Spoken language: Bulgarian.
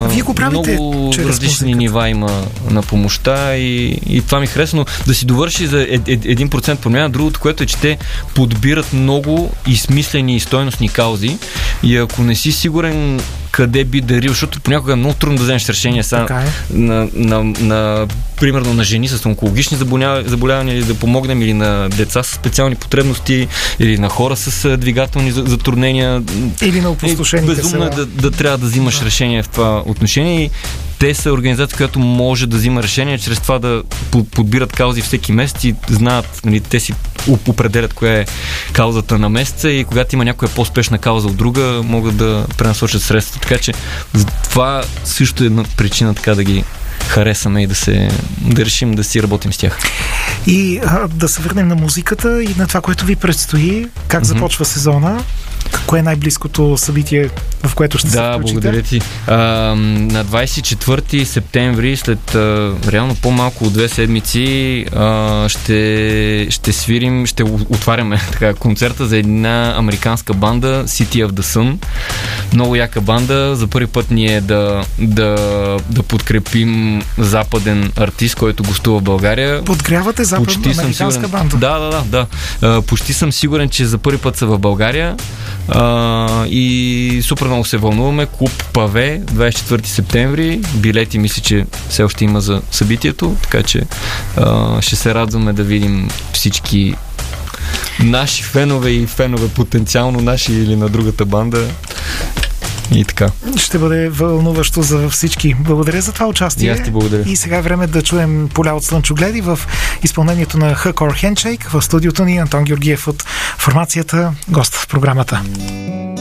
Вие го правите много чрез различни музиката. нива има на помощта и това ми харесва, но да си довърши за 1% промяна. Другото, което е, че те подбират много измислени и стойностни каузи и ако не си сигурен къде би дарил, защото понякога е много трудно да вземеш решение примерно на жени с онкологични заболявания или да помогнем, или на деца с специални потребности, или на хора с двигателни затруднения. Или на опустошените села. Безумно е да трябва да взимаш решение в това отношение и те са организация, която може да взима решение чрез това да подбират каузи всеки месец и знаят, нали, те си определят коя е каузата на месеца и когато има някоя по-спешна кауза от друга, могат да пренасочат средства. Така че това също е една причина така да ги харесаме и да решим да си работим с тях. И да се върнем на музиката и на това, което ви предстои. Как започва сезона? Кое е най-близкото събитие, в което ще се включите? Да, благодаря ти. На 24 септември, след реално по-малко от 2 седмици, ще свирим, ще отваряме така, концерта за една американска банда, City of the Sun. Много яка банда. За първи път ние да подкрепим западен артист, който гостува в България. Подгрявате западна американска банда? Да. Почти съм сигурен, че за първи път са в България. И супер много се вълнуваме. Клуб Паве, 24 септември. Билети мисля, че все още има за събитието, така че ще се радваме да видим всички наши фенове и фенове потенциално наши или на другата банда. И така. Ще бъде вълнуващо за всички. Благодаря за това участие. И аз ти благодаря. И сега е време да чуем Поля от слънчогледи в изпълнението на Hardcore Handshake. В студиото ни Антон Георгиев от формацията, гост в програмата.